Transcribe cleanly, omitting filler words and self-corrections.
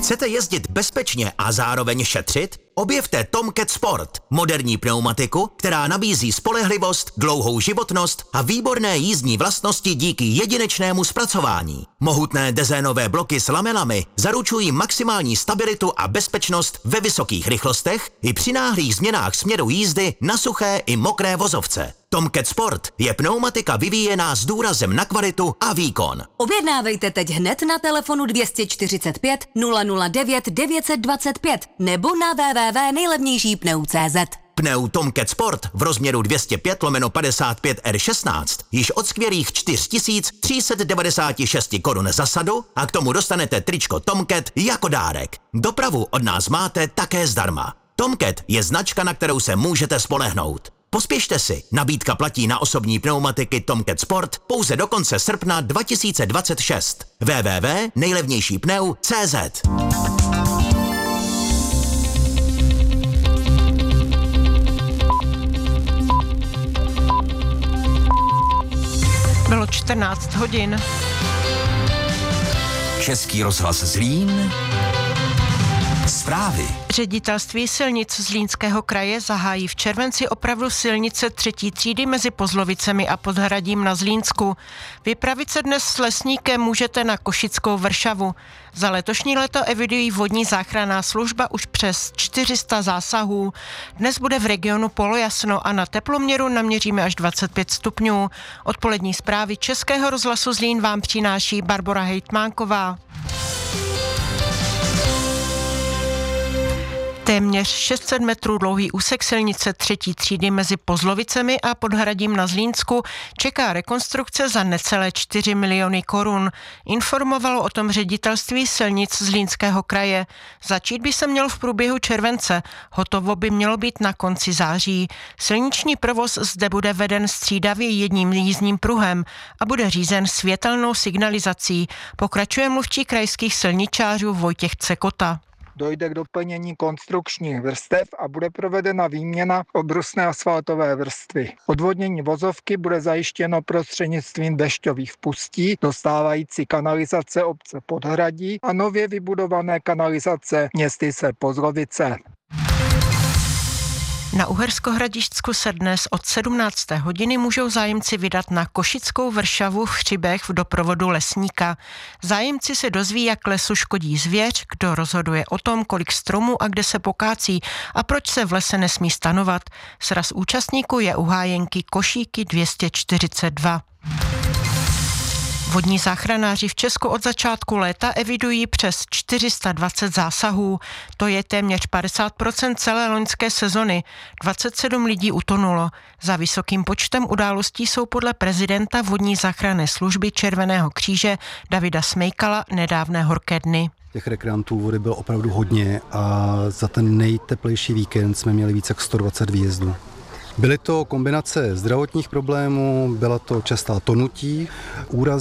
Chcete jezdit bezpečně a zároveň šetřit? Objevte Tomcat Sport, moderní pneumatiku, která nabízí spolehlivost, dlouhou životnost a výborné jízdní vlastnosti díky jedinečnému zpracování. Mohutné dezénové bloky s lamelami zaručují maximální stabilitu a bezpečnost ve vysokých rychlostech i při náhlých změnách směru jízdy na suché i mokré vozovce. Tomcat Sport je pneumatika vyvíjená s důrazem na kvalitu a výkon. Objednávejte teď hned na telefonu 245 009 925 nebo na www.nejlevnějšípneu.cz. Pneu Tomcat Sport v rozměru 205/55 R16 již od skvělých 4396 korun za sadu a k tomu dostanete tričko Tomcat jako dárek. Dopravu od nás máte také zdarma. Tomcat je značka, na kterou se můžete spolehnout. Pospěšte si, nabídka platí na osobní pneumatiky Tomcat Sport pouze do konce srpna 2026. www.nejlevnějšípneu.cz. Bylo 14 hodin. Český rozhlas Zlín. Zprávy. Ředitelství silnic Zlínského kraje zahájí v červenci opravu silnice 3. třídy mezi Pozlovicemi a Podhradím na Zlínsku. Vypravit se dnes s lesníkem můžete na Košickou Vršavu. Za letošní léto evidují vodní záchranná služba už přes 400 zásahů. Dnes bude v regionu polojasno a na teploměru naměříme až 25 stupňů. Odpolední zprávy Českého rozhlasu Zlín vám přináší Barbora Hejtmánková. Téměř 600 metrů dlouhý úsek silnice 3. třídy mezi Pozlovicemi a Podhradím na Zlínsku čeká rekonstrukce za necelé 4 miliony korun. Informovalo o tom ředitelství silnic Zlínského kraje. Začít by se mělo v průběhu července, hotovo by mělo být na konci září. Silniční provoz zde bude veden střídavě jedním jízdním pruhem a bude řízen světelnou signalizací, pokračuje mluvčí krajských silničářů Vojtěch Cekota. Dojde k doplnění konstrukčních vrstev a bude provedena výměna obrusné asfaltové vrstvy. Odvodnění vozovky bude zajištěno prostřednictvím dešťových vpustí do stávající kanalizace obce Podhradí a nově vybudované kanalizace městyse Pozlovice. Na Uherskohradišťsku se dnes od 17. hodiny můžou zájemci vydat na Košickou Vršavu v Chřibech v doprovodu lesníka. Zájemci se dozví, jak lesu škodí zvěř, kdo rozhoduje o tom, kolik stromů a kde se pokácí a proč se v lese nesmí stanovat. Sraz účastníků je u hájenky Košíky 242. Vodní záchranáři v Česku od začátku léta evidují přes 420 zásahů. To je téměř 50% celé loňské sezony. 27 lidí utonulo. Za vysokým počtem událostí jsou podle prezidenta vodní záchranné služby Červeného kříže Davida Smejkala nedávné horké dny. Těch rekreantů vody bylo opravdu hodně a za ten nejteplejší víkend jsme měli více jak 120 výjezdů. Byly to kombinace zdravotních problémů, byla to častá tonutí, úrazy.